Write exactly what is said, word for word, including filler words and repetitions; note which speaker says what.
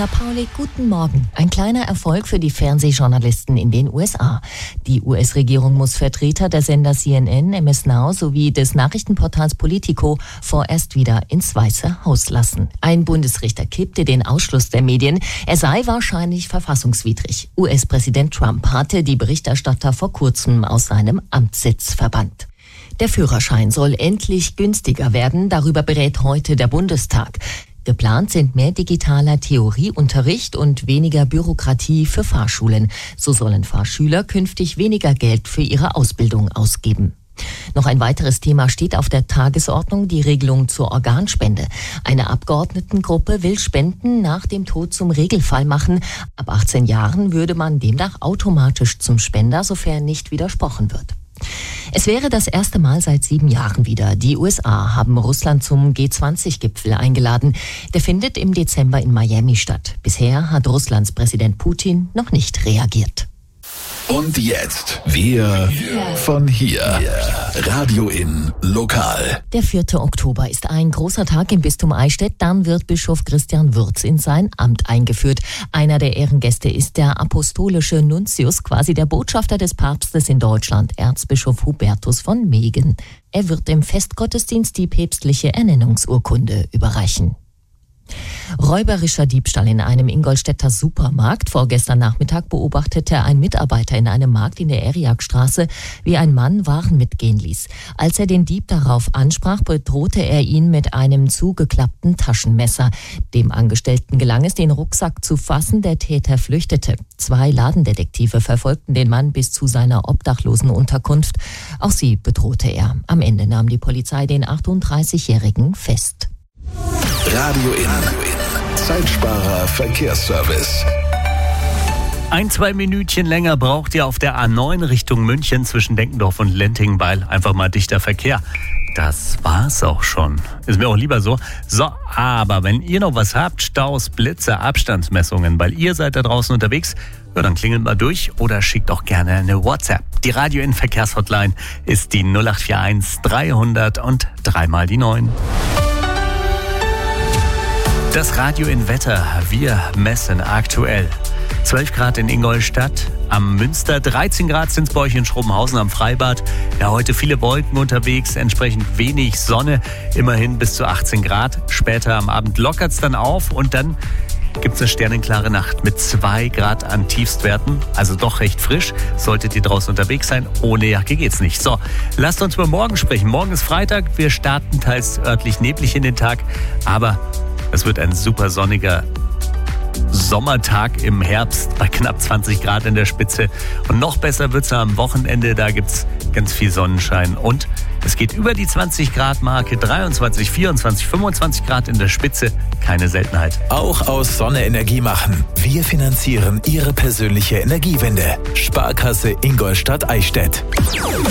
Speaker 1: Anna Pauli, guten Morgen. Ein kleiner Erfolg für die Fernsehjournalisten in den U S A. Die U S-Regierung muss Vertreter der Sender C N N, M S Now sowie des Nachrichtenportals Politico vorerst wieder ins Weiße Haus lassen. Ein Bundesrichter kippte den Ausschluss der Medien. Er sei wahrscheinlich verfassungswidrig. U S-Präsident Trump hatte die Berichterstatter vor kurzem aus seinem Amtssitz verbannt. Der Führerschein soll endlich günstiger werden. Darüber berät heute der Bundestag. Geplant sind mehr digitaler Theorieunterricht und weniger Bürokratie für Fahrschulen. So sollen Fahrschüler künftig weniger Geld für ihre Ausbildung ausgeben. Noch ein weiteres Thema steht auf der Tagesordnung, die Regelung zur Organspende. Eine Abgeordnetengruppe will Spenden nach dem Tod zum Regelfall machen. Ab achtzehn Jahren würde man demnach automatisch zum Spender, sofern nicht widersprochen wird. Es wäre das erste Mal seit sieben Jahren wieder. Die U S A haben Russland zum G zwanzig Gipfel eingeladen. Der findet im Dezember in Miami statt. Bisher hat Russlands Präsident Putin noch nicht reagiert.
Speaker 2: Und jetzt wir von hier. Radio in Lokal.
Speaker 1: Der vierte Oktober ist ein großer Tag im Bistum Eichstätt. Dann wird Bischof Christian Würz in sein Amt eingeführt. Einer der Ehrengäste ist der apostolische Nuntius, quasi der Botschafter des Papstes in Deutschland, Erzbischof Hubertus von Megen. Er wird im Festgottesdienst die päpstliche Ernennungsurkunde überreichen. Räuberischer Diebstahl in einem Ingolstädter Supermarkt. Vorgestern Nachmittag beobachtete ein Mitarbeiter in einem Markt in der Eriakstraße, wie ein Mann Waren mitgehen ließ. Als er den Dieb darauf ansprach, bedrohte er ihn mit einem zugeklappten Taschenmesser. Dem Angestellten gelang es, den Rucksack zu fassen. Der Täter flüchtete. Zwei Ladendetektive verfolgten den Mann bis zu seiner Obdachlosenunterkunft. Auch sie bedrohte er. Am Ende nahm die Polizei den achtunddreißigjährigen fest.
Speaker 2: Radio in. Zeitsparer Verkehrsservice.
Speaker 3: Ein, zwei Minütchen länger braucht ihr auf der A neun Richtung München zwischen Denkendorf und Lenting, weil einfach mal dichter Verkehr. Das war's auch schon. Ist mir auch lieber so. So, aber wenn ihr noch was habt, Staus, Blitze, Abstandsmessungen, weil ihr seid da draußen unterwegs, ja, dann klingelt mal durch oder schickt auch gerne eine WhatsApp. Die Radio in Verkehrshotline ist die null acht vier eins dreihundert und dreimal die neun. Das Radio in Wetter. Wir messen aktuell zwölf Grad in Ingolstadt, am Münster, dreizehn Grad sind es bei euch in Schrobenhausen am Freibad. Ja, heute viele Wolken unterwegs, entsprechend wenig Sonne, immerhin bis zu achtzehn Grad. Später am Abend lockert es dann auf und dann gibt es eine sternenklare Nacht mit zwei Grad an Tiefstwerten, also doch recht frisch. Solltet ihr draußen unterwegs sein, ohne Jacke geht's nicht. So, lasst uns über morgen sprechen. Morgen ist Freitag, wir starten teils örtlich neblig in den Tag, aber es wird ein super sonniger Sommertag im Herbst bei knapp zwanzig Grad in der Spitze. Und noch besser wird's am Wochenende, da gibt's ganz viel Sonnenschein. Und es geht über die zwanzig Grad Marke, dreiundzwanzig, vierundzwanzig, fünfundzwanzig Grad in der Spitze. Keine Seltenheit.
Speaker 2: Auch aus Sonne Energie machen. Wir finanzieren Ihre persönliche Energiewende. Sparkasse Ingolstadt Eichstätt.